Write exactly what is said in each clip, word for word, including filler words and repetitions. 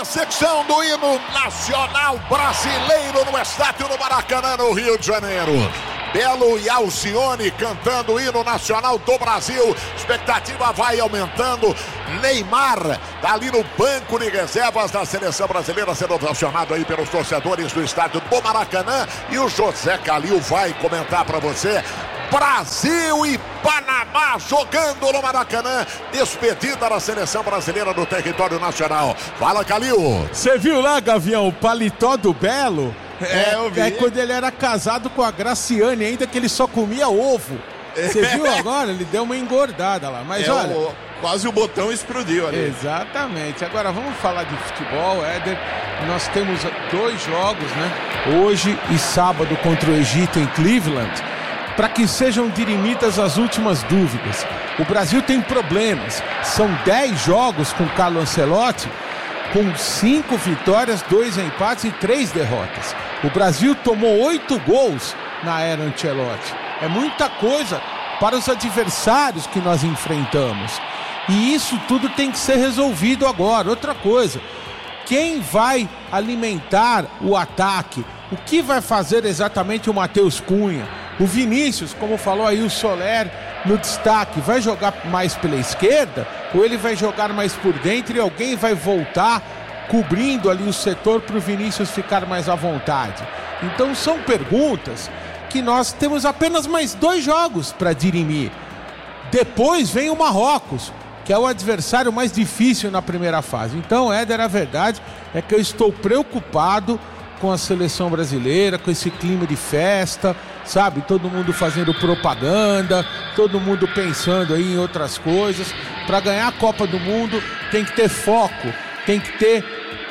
execução do hino nacional brasileiro no estádio do Maracanã, no Rio de Janeiro. Belo e Alcione cantando o hino nacional do Brasil. Expectativa vai aumentando. Neymar tá ali no banco de reservas da seleção brasileira, sendo ovacionado aí pelos torcedores do estádio do Maracanã. E o José Calil vai comentar para você. Brasil e Panamá jogando no Maracanã. Despedida da seleção brasileira do território nacional. Fala, Calil. Você viu lá, Gavião, o paletó do Belo? É, eu vi. É quando ele era casado com a Graciane, ainda que ele só comia ovo. Você viu agora? Ele deu uma engordada lá. Mas é, olha... O, quase o botão explodiu ali. Exatamente. Agora vamos falar de futebol, Éder. Nós temos dois jogos, né? Hoje e sábado contra o Egito em Cleveland, para que sejam dirimidas as últimas dúvidas. O Brasil tem problemas. São dez jogos com Carlo Ancelotti, com cinco vitórias, dois empates e três derrotas. O Brasil tomou oito gols na era Ancelotti. É muita coisa para os adversários que nós enfrentamos. E isso tudo tem que ser resolvido agora. Outra coisa, quem vai alimentar o ataque? O que vai fazer exatamente o Matheus Cunha? O Vinícius, como falou aí o Soler no destaque, vai jogar mais pela esquerda ou ele vai jogar mais por dentro e alguém vai voltar cobrindo ali o setor para o Vinícius ficar mais à vontade? Então são perguntas que nós temos apenas mais dois jogos para dirimir. Depois vem o Marrocos, que é o adversário mais difícil na primeira fase. Então, Éder, a verdade é que eu estou preocupado com a seleção brasileira, com esse clima de festa, sabe? Todo mundo fazendo propaganda, todo mundo pensando aí em outras coisas. Para ganhar a Copa do Mundo tem que ter foco, tem que ter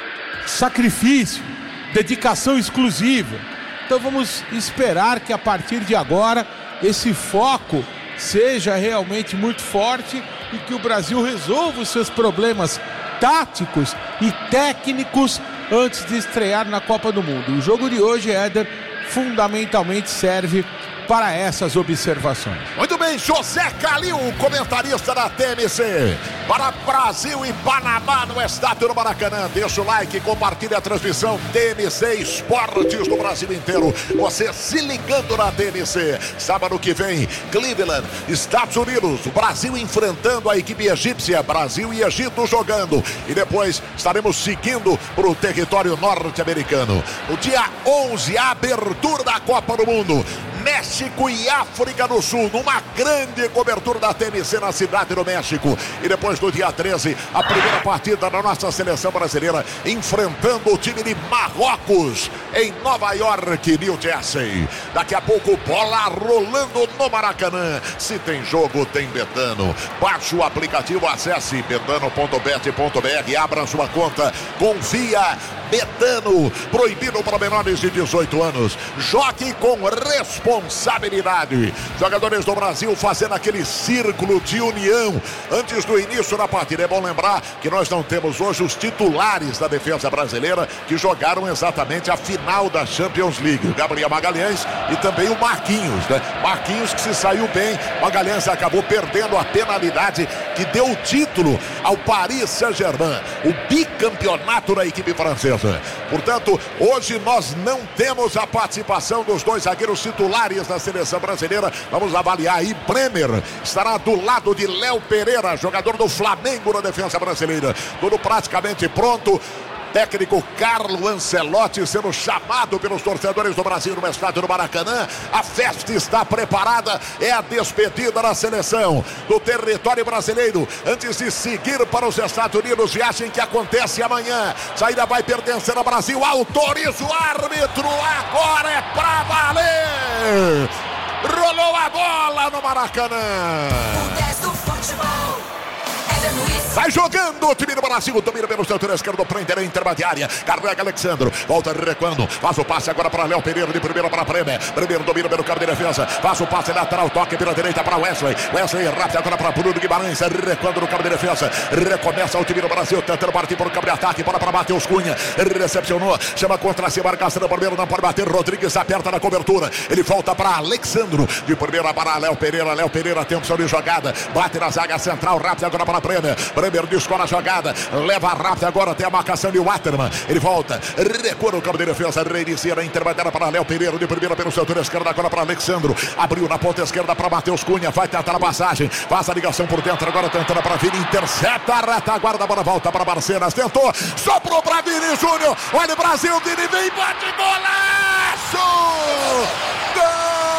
sacrifício, dedicação exclusiva. Então vamos esperar que a partir de agora esse foco seja realmente muito forte e que o Brasil resolva os seus problemas táticos e técnicos antes de estrear na Copa do Mundo. O jogo de hoje, Éder, fundamentalmente serve para essas observações. Muito bem, José Calil, comentarista da T M C, para Brasil e Panamá no estádio do Maracanã. Deixa o like, compartilha a transmissão T M C Esportes do Brasil inteiro. Você se ligando na T M C. Sábado que vem, Cleveland, Estados Unidos, o Brasil enfrentando a equipe egípcia, Brasil e Egito jogando. E depois estaremos seguindo para o território norte-americano. No dia onze, a abertura da Copa do Mundo. México e África do Sul, numa grande cobertura da T M C na cidade do México. E depois do dia treze, a primeira partida da nossa seleção brasileira enfrentando o time de Marrocos em Nova York, New Jersey. Daqui a pouco, bola rolando no Maracanã. Se tem jogo, tem Betano. Baixe o aplicativo, acesse betano ponto bet ponto br, abra sua conta, confia. Betano, proibido para menores de dezoito anos. Jogue com responsabilidade. Jogadores do Brasil fazendo aquele círculo de união antes do início da partida. É bom lembrar que nós não temos hoje os titulares da defesa brasileira que jogaram exatamente a final da Champions League. O Gabriel Magalhães e também o Marquinhos, né? Marquinhos que se saiu bem. Magalhães acabou perdendo a penalidade que deu o título ao Paris Saint-Germain, o bicampeonato da equipe francesa. Portanto, hoje nós não temos a participação dos dois zagueiros titulares da seleção brasileira. Vamos avaliar aí. Bremer estará do lado de Léo Pereira, jogador do Flamengo na defesa brasileira. Tudo praticamente pronto. Técnico Carlo Ancelotti sendo chamado pelos torcedores do Brasil no estádio do Maracanã. A festa está preparada, é a despedida da seleção do território brasileiro antes de seguir para os Estados Unidos, viagem que acontece amanhã. Saída vai pertencer ao Brasil, autoriza o árbitro, agora é pra valer. Rolou a bola no Maracanã. Vai jogando o time do Brasil, domina pelo setor esquerdo, prende a intermediária, carrega Alexandro, volta recuando, faz o passe agora para Léo Pereira, de primeira para Bremer, Bremer domina pelo campo de defesa, faz o passe lateral, toque pela direita para Wesley, Wesley rápido agora para Bruno Guimarães, recuando no campo de defesa, recomeça o time do Brasil, tentando partir para o campo de ataque, bola para Matheus Cunha, recepcionou, chama contra si, marcação do primeiro, não pode bater, Rodrigues aperta na cobertura, ele volta para Alexandro, de primeira para Léo Pereira, Léo Pereira tem opção de jogada, bate na zaga central, rápido agora para Bremer. Bremer descola a jogada. Leva rápido agora até a marcação de Waterman. Ele volta. Recua no campo de defesa. Reinicia na intermediária para Léo Pereira. De primeira pelo setor esquerdo. Agora para Alexandro. Abriu na ponta esquerda para Matheus Cunha. Vai tentar a passagem. Faz a ligação por dentro. Agora tentando para Vini. Intercepta a retaguarda. A bola volta para Barcenas. Tentou. Soprou para Vini Júnior. Olha o Brasil. Vini vem. Bate golaço. Gol!